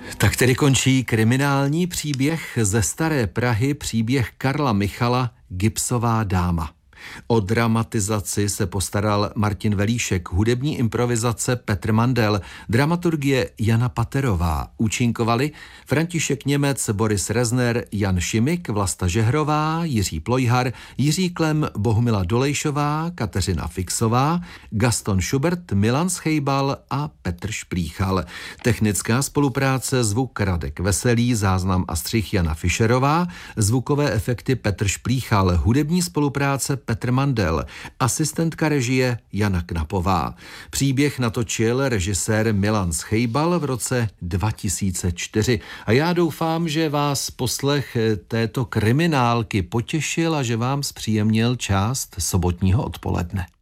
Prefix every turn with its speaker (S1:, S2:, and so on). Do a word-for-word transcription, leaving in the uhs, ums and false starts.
S1: Tak tedy končí kriminální příběh ze staré Prahy, příběh Karla Michala Gipsová dáma. O dramatizaci se postaral Martin Velíšek, hudební improvizace Petr Mandel, dramaturgie Jana Paterová. Účinkovali František Němec, Boris Rezner, Jan Šimik, Vlasta Žehrová, Jiří Plojhar, Jiří Klem, Bohumila Dolejšová, Kateřina Fixová, Gaston Schubert, Milan Schejbal a Petr Šplíchal. Technická spolupráce, zvuk Radek Veselý, záznam a střih Jana Fischerová, zvukové efekty Petr Šplíchal, hudební spolupráce Petr Mandel, asistentka režie Jana Knapová. Příběh natočil režisér Milan Schejbal v roce dva tisíce čtyři. A já doufám, že vás poslech této kriminálky potěšil a že vám zpříjemnil část sobotního odpoledne.